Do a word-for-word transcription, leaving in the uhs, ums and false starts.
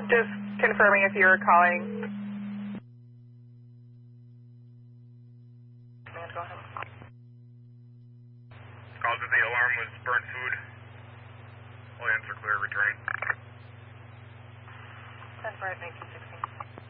Just confirming if you were calling. Command, go ahead. Cause of the alarm was burnt food. All answer clear, returning. ten for nineteen sixteen.